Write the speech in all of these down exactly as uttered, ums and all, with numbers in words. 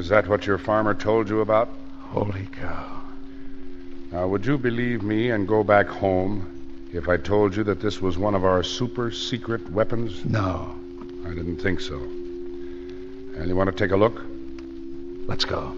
Is that what your farmer told you about? Holy cow. Now, would you believe me and go back home if I told you that this was one of our super-secret weapons? No. I didn't think so. And you want to take a look? Let's go.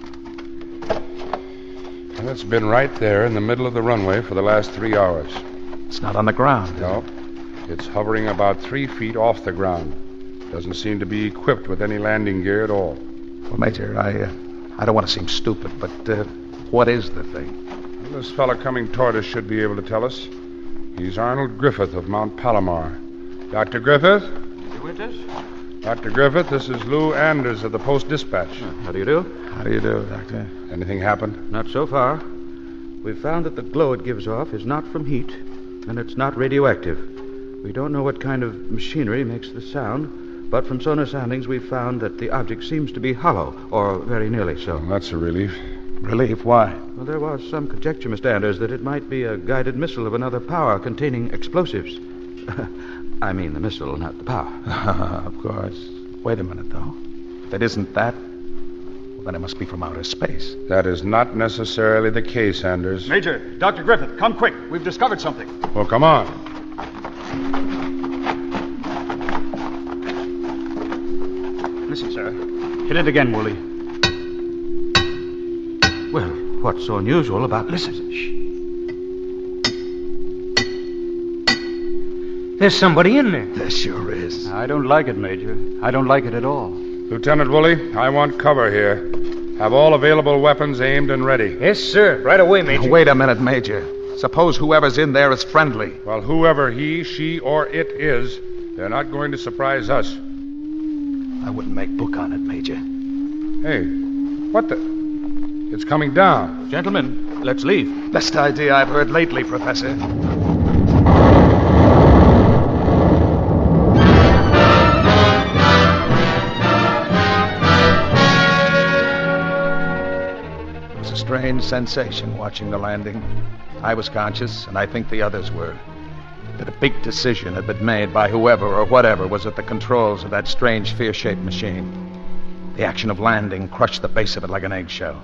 Well, it's been right there in the middle of the runway for the last three hours. It's not on the ground. No. It's hovering about three feet off the ground. Doesn't seem to be equipped with any landing gear at all. Well, Major, I uh, I don't want to seem stupid, but uh, what is the thing? Well, this fella coming toward us should be able to tell us. He's Arnold Griffith of Mount Palomar. Doctor Griffith? You with us? Doctor Griffith, this is Lou Anders of the Post-Dispatch. How do you do? How do you do, Doctor? Anything happened? Not so far. We've found that the glow it gives off is not from heat, and it's not radioactive. We don't know what kind of machinery makes the sound, but from sonar soundings we've found that the object seems to be hollow, or very nearly so. Well, that's a relief. Relief? Why? Well, there was some conjecture, Mister Anders, that it might be a guided missile of another power containing explosives. I mean the missile, not the power. Of course. Wait a minute, though. If it isn't that, well, then it must be from outer space. That is not necessarily the case, Anders. Major, Doctor Griffith, come quick. We've discovered something. Well, come on. Listen, sir. Hit it again, Woolley. Well, what's so unusual about... Listen. Shh. There's somebody in there. There sure is. I don't like it, Major. I don't like it at all. Lieutenant Woolley, I want cover here. Have all available weapons aimed and ready. Yes, sir. Right away, Major. Wait a minute, Major. Suppose whoever's in there is friendly. Well, whoever he, she, or it is, they're not going to surprise us. I wouldn't make book on it, Major. Hey, what the... It's coming down. Gentlemen, let's leave. Best idea I've heard lately, Professor. It was a strange sensation watching the landing. I was conscious, and I think the others were. That a big decision had been made by whoever or whatever was at the controls of that strange fear-shaped machine. The action of landing crushed the base of it like an eggshell.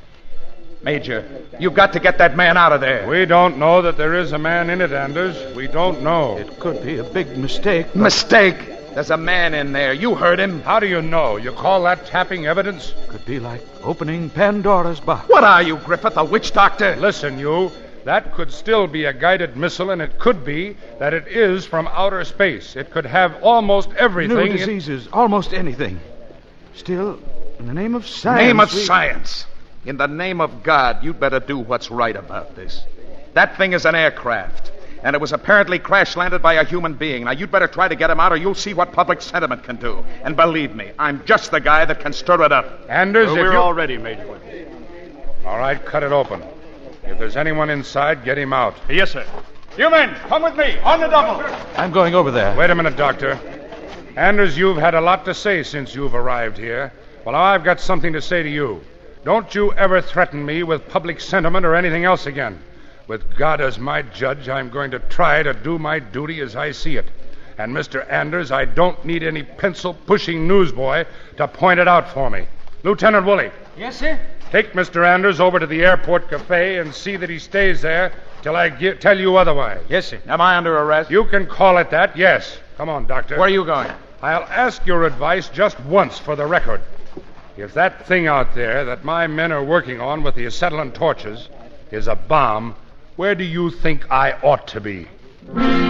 Major, you've got to get that man out of there. We don't know that there is a man in it, Anders. We don't know. It could be a big mistake. But... Mistake? There's a man in there. You heard him. How do you know? You call that tapping evidence? Could be like opening Pandora's box. What are you, Griffith, a witch doctor? Listen, you. That could still be a guided missile, and it could be that it is from outer space. It could have almost everything. New diseases, almost anything. Still, in the name of science... Name of we... science. In the name of God, you'd better do what's right about this. That thing is an aircraft, and it was apparently crash-landed by a human being. Now, you'd better try to get him out, or you'll see what public sentiment can do. And believe me, I'm just the guy that can stir it up. Anders, Well, if we're you... all ready, Major. All right, cut it open. If there's anyone inside, get him out. Yes, sir. You men, come with me. On the double. I'm going over there. Wait a minute, Doctor. Anders, you've had a lot to say since you've arrived here. Well, I've got something to say to you. Don't you ever threaten me with public sentiment or anything else again. With God as my judge, I'm going to try to do my duty as I see it. And, Mister Anders, I don't need any pencil-pushing newsboy to point it out for me. Lieutenant Woolley. Yes, sir? Take Mister Anders over to the airport cafe and see that he stays there till I gi- tell you otherwise. Yes, sir. Am I under arrest? You can call it that, yes. Come on, Doctor. Where are you going? I'll ask your advice just once for the record. If that thing out there that my men are working on with the acetylene torches is a bomb, where do you think I ought to be?